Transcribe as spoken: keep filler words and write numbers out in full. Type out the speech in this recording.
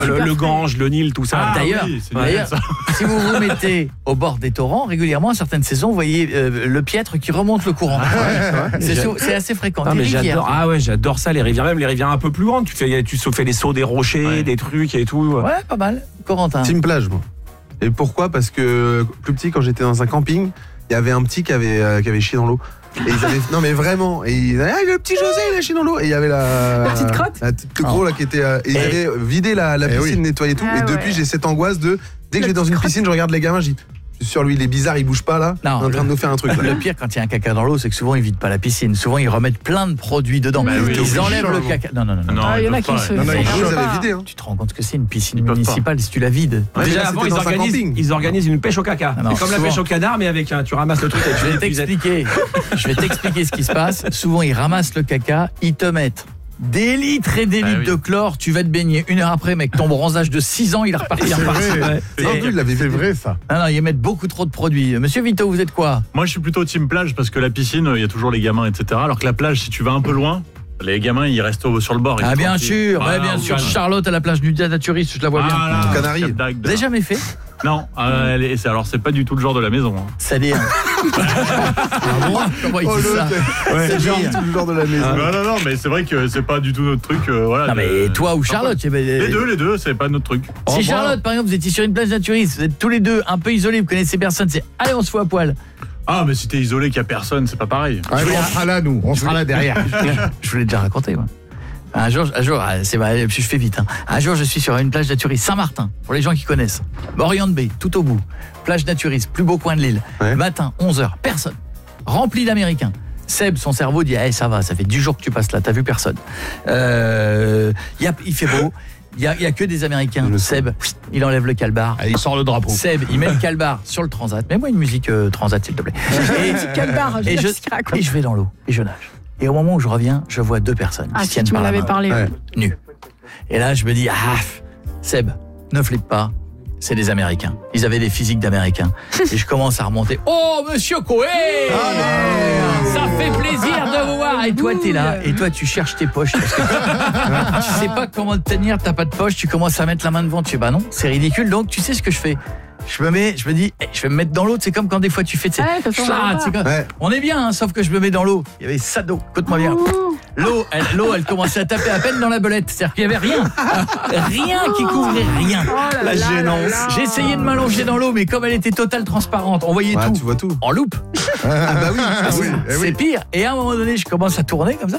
Le, le Gange, le Nil, tout ça. Ah, d'ailleurs, oui, c'est d'ailleurs ça. si vous vous mettez au bord des torrents, régulièrement, à certaines saisons, vous voyez euh, le piètre qui remonte le courant. Ah, c'est, sou- c'est assez fréquent. Non, Des mais rivières. j'adore. Ah ouais, j'adore ça, les rivières, même les rivières un peu plus grandes. Tu fais, tu fais les sauts des rochers, Ouais. des trucs et tout. Ouais, pas mal. Corentin. Team plage, moi. Et pourquoi ? Parce que plus petit, quand j'étais dans un camping, il y avait un petit qui avait, euh, qui avait chié dans l'eau. Et ils avaient, non mais vraiment, et ils ah, le petit José il a chié dans l'eau et il y avait la, La petite crotte la petite le gros là qui était, euh, et ils Et- avaient vidé la, la Eh piscine, oui. nettoyé tout. Ah et depuis ouais. j'ai cette angoisse de dès que je vais dans une piscine, je regarde les gamins, je dis je suis sûr lui il est bizarre, il bouge pas là, Non, il est en train le- de nous faire un truc là. Le pire quand il y a un caca dans l'eau, c'est que souvent ils vident pas la piscine. Souvent ils remettent plein de produits dedans. Bah oui, ils obligé, enlèvent le normalement. caca. Non, non, non. non. Non, Ah, il y en a ils qui peuvent se pas. Non, non, font ils Moi, peuvent vous pas. avez vidé hein. Tu te rends compte que c'est une piscine Ils peuvent municipale si tu la vides. Ouais, Déjà mais là, avant, c'était ils dans un organisent, camping. ils organisent une pêche au caca. Ah non, c'est comme la souvent. pêche au canard, mais avec un, tu ramasses le truc et tu Je vais tu- t'expliquer. Je vais t'expliquer ce qui se passe. Souvent, ils ramassent le caca, ils te mettent des litres et des Ah litres oui. de chlore. Tu vas te baigner une heure après, mec. Ton bronzage de six ans, il est reparti. C'est reparti. vrai. Ouais. Non, Et- lui, il l'avait C'est vidé. vrai ça. Non, non, ils mettent beaucoup trop de produits. Monsieur Vito, vous êtes quoi ? Moi, je suis plutôt team plage parce que la piscine, il y a toujours les gamins, et cetera. Alors que la plage, si tu vas un peu loin, les gamins, ils restent au- sur le bord. ils Ah, sont bien tranquilles. sûr, ouais, Voilà, bien au sûr. calme. Charlotte à la plage du naturiste, je la vois bien. Voilà, Aux Canaries. Cap d'Agde. Vous avez jamais fait ? Non, euh, elle est- c'est- alors c'est pas du tout le genre de la maison. hein. C'est-à-dire. Ah bon ? Comment il Oh, dit le- ça ? c'est genre C'est-à-dire. tout le genre de la maison. Non, non, non, mais c'est vrai que c'est pas du tout notre truc. euh, voilà, Non, mais de- toi ou Charlotte, il y avait- Les deux, les deux, c'est pas notre truc. Si Oh, Charlotte, par exemple, vous étiez sur une plage naturiste, vous êtes tous les deux un peu isolés, vous connaissez personne, c'est allez, on se fout à poil. Ah, mais si t'es isolé, qu'il y a personne, c'est pas pareil. Ouais, mais on sera là nous, on sera là derrière. Je vous l'ai déjà raconté, moi. Un jour, un jour, ah, c'est vrai, je fais vite. Hein. Un jour, je suis sur une plage naturiste, Saint-Martin, pour les gens qui connaissent. Oriente Bay, tout au bout. Plage naturiste, plus beau coin de l'île. Ouais. Matin, onze heures, personne. Rempli d'Américains. Seb, son cerveau dit, hey, ça va, ça fait dix jours que tu passes là, t'as vu personne. Euh, y a, il fait beau, il y a, y a que des Américains. Le Seb, il enlève le calbar. Allez, il sort le drapeau. Seb, il met le calbar sur le transat. Mets-moi une musique euh, transat, s'il te plaît. Et, Calbar, et je, ce qu'il raconte. et je vais dans l'eau, et je nage. Et au moment où je reviens, je vois deux personnes Ah, qui se si tiennent tu par m'en la avais main, parlé. Ouais. ouais. nues. Et là, je me dis, ah, Seb, ne flippe pas, c'est des Américains. Ils avaient des physiques d'Américains. Et je commence à remonter. Oh, monsieur Coé, ça fait plaisir de vous voir. Et toi, t'es là, et toi, tu cherches tes poches. Parce que tu sais pas comment te tenir, t'as pas de poche, tu commences à mettre la main devant. Tu fais, bah non, c'est ridicule. Donc, tu sais ce que je fais. Je me mets, je me dis, eh, je vais me mettre dans l'eau. C'est comme quand des fois tu fais, tu sais, Ouais, de toute façon, chat, on va tu sais, comme- Ouais. on est bien, hein, sauf que je me mets dans l'eau. Il y avait ça d'eau. Écoute-moi bien. L'eau, elle, l'eau, elle commençait à taper à peine dans la belette. C'est-à-dire qu'il y avait rien, rien qui couvrait rien. Oh là La là gênance. là là. J'ai essayé de m'allonger dans l'eau, mais comme elle était totale transparente, on voyait Ouais, tout tu vois tout. en loupe. Ah bah oui. Ah oui, eh C'est oui. pire. Et à un moment donné, je commence à tourner comme ça.